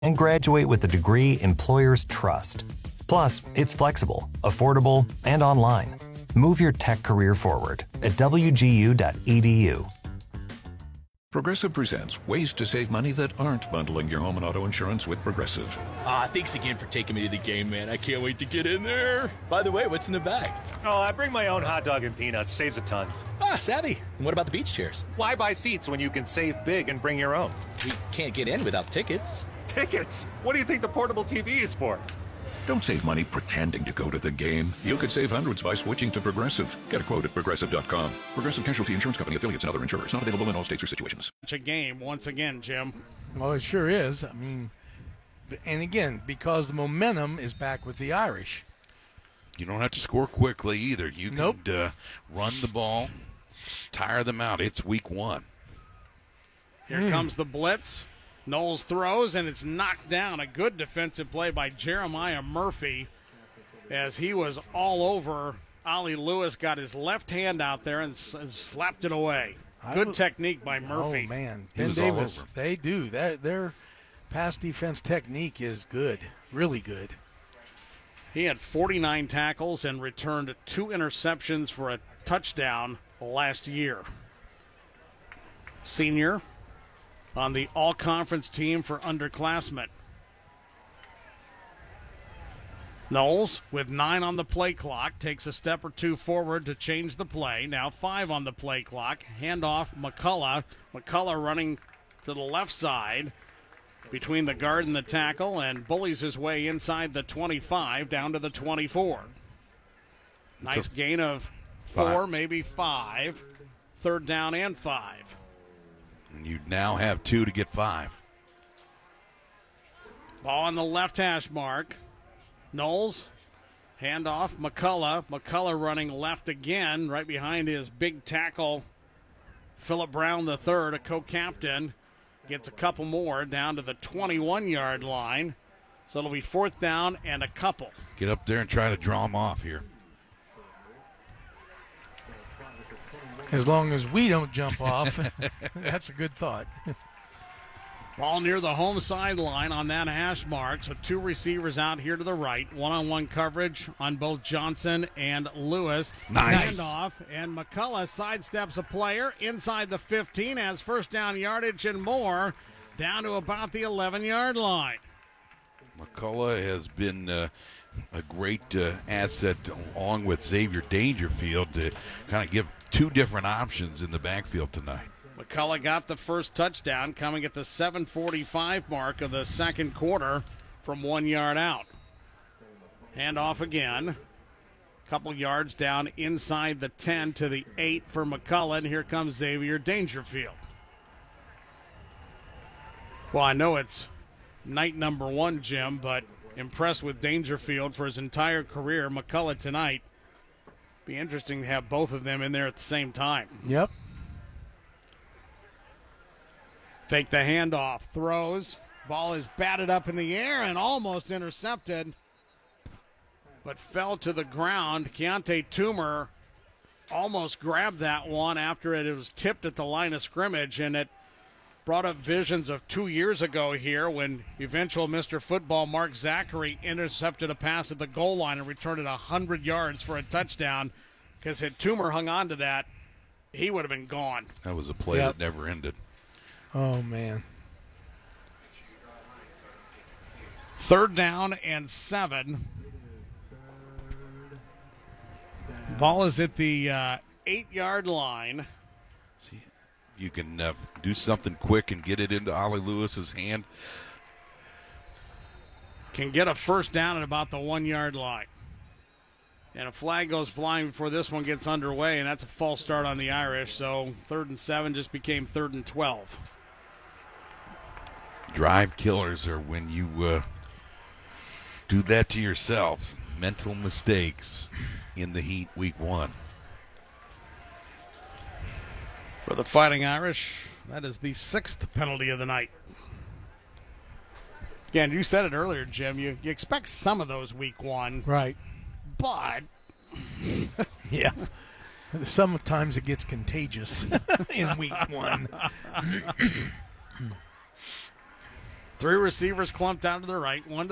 and graduate with a degree employers trust. Plus, it's flexible, affordable, and online. Move your tech career forward at wgu.edu. Progressive presents ways to save money that aren't bundling your home and auto insurance with Progressive. Thanks again for taking me to the game, man. I can't wait to get in there. By the way, what's in the bag? Oh, I bring my own hot dog and peanuts. Saves a ton. Savvy. And what about the beach chairs? Why buy seats when you can save big and bring your own? We can't get in without tickets. Tickets? What do you think the portable TV is for? Don't save money pretending to go to the game. You could save hundreds by switching to Progressive. Get a quote at Progressive.com. Progressive Casualty Insurance Company, affiliates, and other insurers. Not available in all states or situations. It's a game once again, Jim. Well, it sure is. I mean, and again, because the momentum is back with the Irish. You don't have to score quickly either. You can run the ball, tire them out. It's week one. Here comes the blitz. Knowles throws, and it's knocked down. A good defensive play by Jeremiah Murphy as he was all over. Ollie Lewis got his left hand out there and slapped it away. Good technique by Murphy. Oh, man. Ben Davis, they do. Their pass defense technique is good, really good. He had 49 tackles and returned 2 interceptions for a touchdown last year. Senior on the all-conference team for underclassmen. Knowles, with 9 on the play clock, takes a step or 2 forward to change the play. Now 5 on the play clock. Handoff McCullough. McCullough running to the left side between the guard and the tackle and bullies his way inside the 25 down to the 24. Nice gain of 4, maybe 5. Third down and 5. And you now have 2 to get 5. Ball on the left hash mark. Knowles, handoff, McCullough. McCullough running left again, right behind his big tackle, Phillip Brown III, a co-captain. Gets a couple more down to the 21-yard line. So it'll be 4th down and a couple. Get up there and try to draw them off here. As long as we don't jump off, that's a good thought. Ball near the home sideline on that hash mark. So 2 receivers out here to the right. One-on-one coverage on both Johnson and Lewis. Nice. Handoff, and McCullough sidesteps a player inside the 15, has first down yardage and more, down to about the 11-yard line. McCullough has been a great asset along with Xavier Dangerfield to kind of give 2 different options in the backfield tonight. McCullough got the first touchdown coming at the 7:45 mark of the second quarter from 1 yard out. Handoff again. Couple yards down inside the 10 to the 8 for McCullough, and here comes Xavier Dangerfield. Well, I know it's night number 1, Jim, but impressed with Dangerfield for his entire career. McCullough tonight. Be interesting to have both of them in there at the same time. Yep. Fake the handoff, throws. Ball is batted up in the air and almost intercepted, but fell to the ground. Keontae Toomer almost grabbed that one after it was tipped at the line of scrimmage, and it brought up visions of 2 years ago here when eventual Mr. Football Mark Zachary intercepted a pass at the goal line and returned it 100 yards for a touchdown, because had Toomer hung on to that, he would have been gone. That was a play that never ended. Oh, man. 3rd down and 7. Ball is at the 8-yard line. See, you can do something quick and get it into Ollie Lewis's hand. Can get a first down at about the 1-yard line. And a flag goes flying before this one gets underway, and that's a false start on the Irish. So 3rd and 7 just became 3rd and 12. Drive killers are when you do that to yourself. Mental mistakes in the heat week 1. For the Fighting Irish, that is the 6th penalty of the night. Again, you said it earlier, Jim. You expect some of those week 1. Right. But yeah, sometimes it gets contagious in week 1. Three receivers clumped out to the right, one to